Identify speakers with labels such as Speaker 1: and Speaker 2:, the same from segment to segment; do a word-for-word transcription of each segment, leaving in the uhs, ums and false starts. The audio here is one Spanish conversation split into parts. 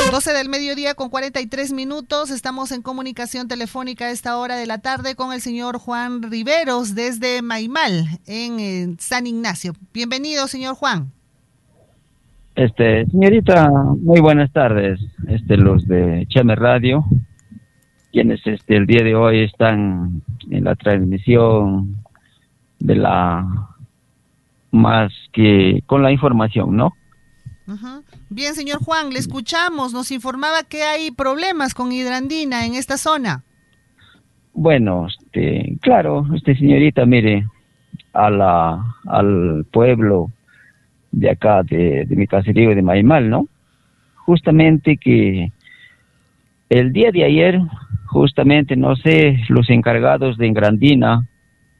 Speaker 1: doce del mediodía con cuarenta y tres minutos. Estamos en comunicación telefónica a esta hora de la tarde con el señor Juan Riveros desde Maimal, en eh, San Ignacio. Bienvenido, señor Juan.
Speaker 2: Este, señorita, muy buenas tardes. Este, los de Cheme Radio, quienes este el día de hoy están en la transmisión de la más que con la información, ¿no?
Speaker 1: Uh-huh. Bien, señor Juan, le escuchamos. Nos informaba que hay problemas con hidrandina en esta zona.
Speaker 2: Bueno, este, claro, este señorita, mire, a la, al pueblo de acá, de, de mi caserío de Maimal, ¿no? Justamente que el día de ayer, justamente, no sé, los encargados de Ingrandina,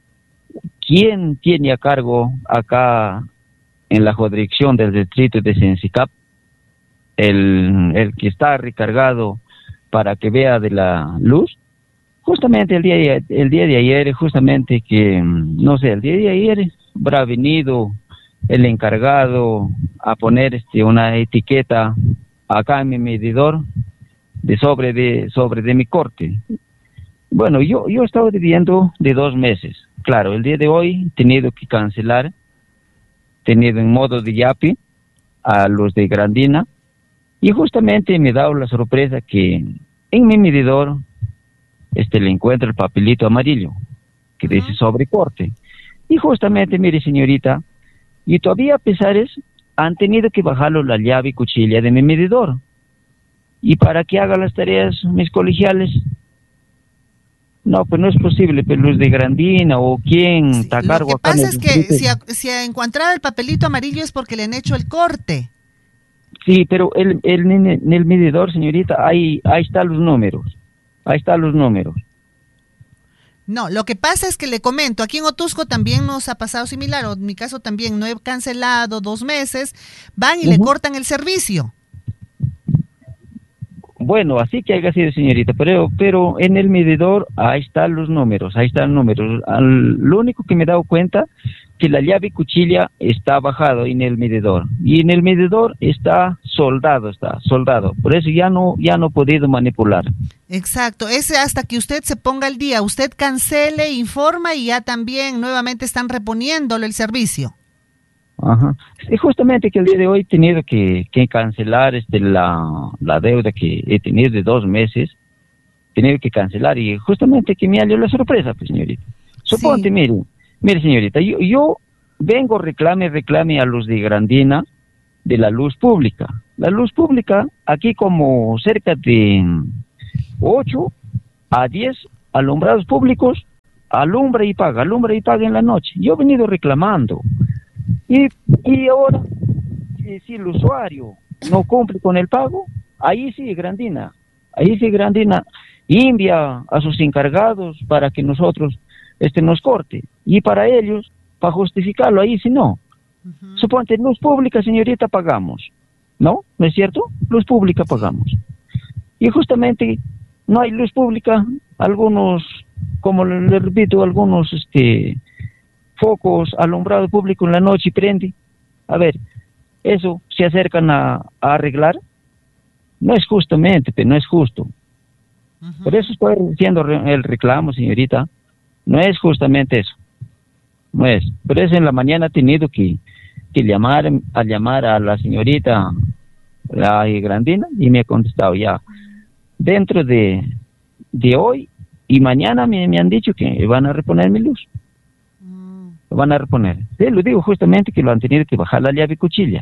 Speaker 2: ¿quién tiene a cargo acá en la jurisdicción del distrito de Sensicap, el, el que está recargado para que vea de la luz? Justamente el día de, el día de ayer, justamente que, no sé, el día de ayer habrá venido el encargado a poner este una etiqueta acá en mi medidor de sobre de sobre de mi corte. Bueno, yo yo he estado viviendo de dos meses. Claro, el día de hoy he tenido que cancelar, tenido en modo de yapi a los de Grandina, y justamente me he dado la sorpresa que en mi medidor este le encuentro el papelito amarillo que dice sobre corte. Y justamente, mire señorita, y todavía a pesar de eso, han tenido que bajarlo la llave y cuchilla de mi medidor. Y para que haga las tareas mis colegiales, no, pues no es posible, pero los de Grandina o quién
Speaker 1: Sí,
Speaker 2: está a
Speaker 1: lo
Speaker 2: cargo
Speaker 1: que
Speaker 2: acá.
Speaker 1: pasa es que si, a, si a encontrar el papelito amarillo es porque le han hecho el corte.
Speaker 2: Sí, pero el, el, en el medidor, señorita, ahí, ahí están los números. Ahí están los números.
Speaker 1: No, lo que pasa es que le comento, aquí en Otusco también nos ha pasado similar, o en mi caso también, no he cancelado dos meses, van y uh-huh. le cortan el servicio.
Speaker 2: Bueno, así que haya sido, señorita, pero pero en el medidor ahí están los números, ahí están los números. Al, lo único que me he dado cuenta que la llave y cuchilla está bajado en el medidor y en el medidor está soldado, está soldado. Por eso ya no ya no he podido manipular.
Speaker 1: Exacto, ese hasta que usted se ponga al día, usted cancele, informa y ya también nuevamente están reponiéndole el servicio.
Speaker 2: Ajá. Y justamente que el día de hoy he tenido que, que cancelar este la, la deuda que he tenido de dos meses, he tenido que cancelar y justamente que me salió la sorpresa, pues señorita. Suponte, sí. mire, mire señorita, yo, yo vengo reclame, reclame a los de Grandina de la luz pública. La luz pública, aquí como cerca de ocho a diez alumbrados públicos, alumbra y paga, alumbra y paga en la noche. Yo he venido reclamando. Y, y ahora, si, si el usuario no cumple con el pago, ahí sí Grandina, ahí sí Grandina envía a sus encargados para que nosotros este nos corte. Y para ellos, para justificarlo, ahí sí no. Uh-huh. Suponte, luz pública, señorita, pagamos. ¿No? ¿No es cierto? Luz pública pagamos. Y justamente no hay luz pública, algunos, como le, le repito, algunos este focos alumbrado público en la noche y prende. A ver, eso se acercan a, a arreglar. No es justamente, pero no es justo. Uh-huh. Por eso estoy haciendo el reclamo, señorita. No es justamente eso. No es. Por eso en la mañana he tenido que, que llamar, a llamar a la señorita la Grandina y me ha contestado ya. Dentro de, de hoy y mañana me, me han dicho que van a reponer mi luz. Lo van a reponer. Sí, lo digo justamente que lo han tenido que bajar la llave y cuchilla.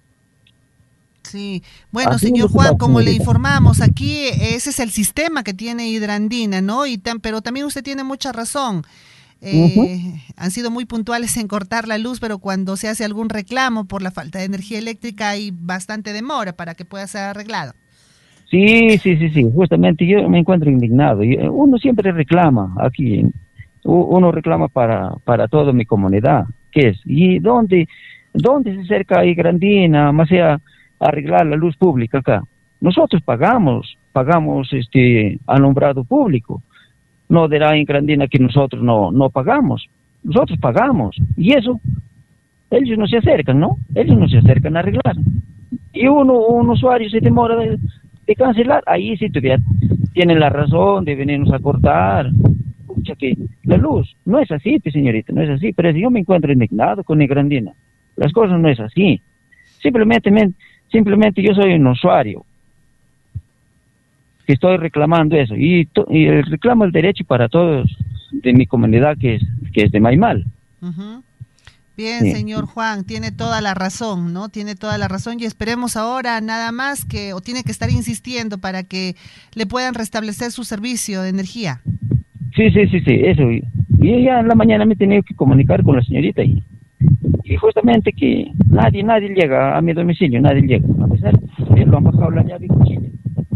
Speaker 1: Sí, bueno, así señor Juan, como le informamos, aquí ese es el sistema que tiene Hidrandina, ¿no? Y tan, pero también usted tiene mucha razón. Eh, uh-huh. Han sido muy puntuales en cortar la luz, pero cuando se hace algún reclamo por la falta de energía eléctrica hay bastante demora para que pueda ser arreglado.
Speaker 2: Sí, sí, sí, sí, justamente yo me encuentro indignado. Uno siempre reclama aquí, uno reclama para para toda mi comunidad, ¿qué es? ¿Y dónde, dónde se acerca ahí Grandina, más sea arreglar la luz pública acá? Nosotros pagamos, pagamos este alumbrado público. No dirá en Grandina que nosotros no, no pagamos. Nosotros pagamos. Y eso, ellos no se acercan, ¿no? Ellos no se acercan a arreglar. Y uno, un usuario se demora de cancelar, ahí sí todavía tienen la razón de venirnos a cortar. Pucha, que la luz, no es así, señorita, no es así, pero yo me encuentro indignado con Igrandina. Las cosas no es así. Simplemente, simplemente yo soy un usuario que estoy reclamando eso, y, to, y reclamo el derecho para todos de mi comunidad, que es, que es de Maimal.
Speaker 1: Uh-huh. Bien,
Speaker 2: sí.
Speaker 1: Señor Juan, tiene toda la razón, ¿no? Tiene toda la razón, y esperemos ahora nada más que, o tiene que estar insistiendo para que le puedan restablecer su servicio de energía.
Speaker 2: Sí, sí, sí, sí, eso. Y ya en la mañana me he tenido que comunicar con la señorita y, y justamente que nadie, nadie llega a mi domicilio, nadie llega, a pesar de que lo han bajado la llave y cuchilla.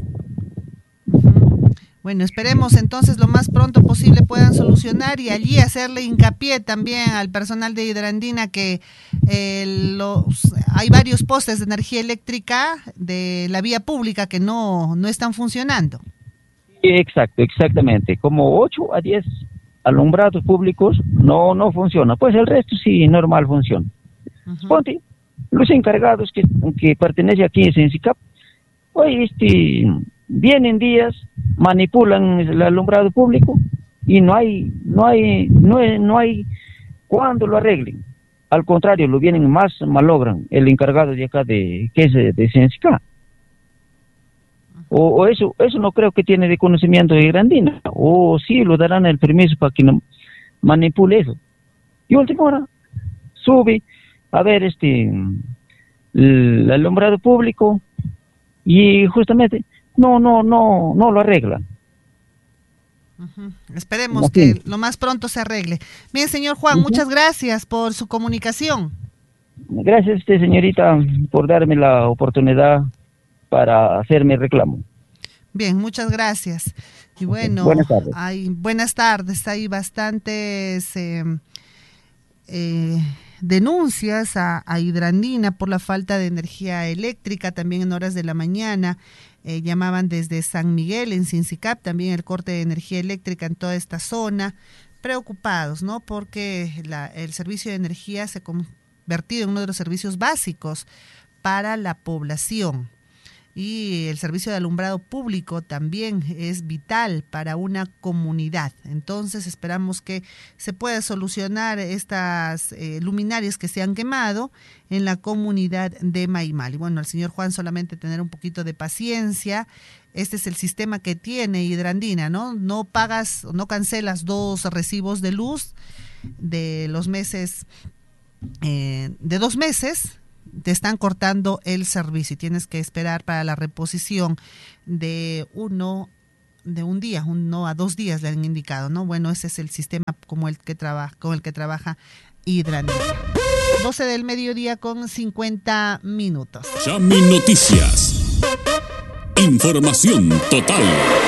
Speaker 1: Bueno, esperemos entonces lo más pronto posible puedan solucionar y allí hacerle hincapié también al personal de Idrandina que eh, los, hay varios postes de energía eléctrica de la vía pública que no, no están funcionando.
Speaker 2: Exacto, exactamente. Como ocho a diez alumbrados públicos no, no funciona. Pues el resto sí, normal funciona. Uh-huh. Ponte, los encargados que, que pertenecen aquí a Sensicap, hoy este... vienen días, manipulan el alumbrado público y no hay, no hay, no hay, no hay cuando lo arreglen. Al contrario, lo vienen más, malogran el encargado de acá de, que es de, de Sensica. O, o eso, eso no creo que tiene de conocimiento de Igrandina. O sí, lo darán el permiso para que no manipule eso. Y última hora, sube a ver este, el alumbrado público y justamente no, no, no, no lo arreglan.
Speaker 1: Uh-huh. Esperemos no, que sí. lo más pronto se arregle. Bien, señor Juan, uh-huh. muchas gracias por su comunicación.
Speaker 2: Gracias a usted, señorita, por darme la oportunidad para hacerme reclamo.
Speaker 1: Bien, muchas gracias. Y bueno,
Speaker 2: buenas tardes.
Speaker 1: Hay, buenas tardes. Hay bastantes eh, eh, denuncias a, a Idrandina por la falta de energía eléctrica, también en horas de la mañana. Eh, llamaban desde San Miguel, en Sincicap, también el corte de energía eléctrica en toda esta zona, preocupados, ¿no? Porque la, el servicio de energía se ha convertido en uno de los servicios básicos para la población. Y el servicio de alumbrado público también es vital para una comunidad. Entonces esperamos que se pueda solucionar estas eh, luminarias que se han quemado en la comunidad de Maimal. Y bueno, al señor Juan solamente tener un poquito de paciencia. Este es el sistema que tiene Idrandina, ¿no? No pagas, no cancelas dos recibos de luz de los meses, eh, de dos meses, te están cortando el servicio y tienes que esperar para la reposición de uno de un día, uno a dos días le han indicado, ¿no? Bueno, ese es el sistema como el que trabaja, con el que trabaja Idrandina. doce del mediodía con cincuenta minutos.
Speaker 3: Chami Noticias. Información total.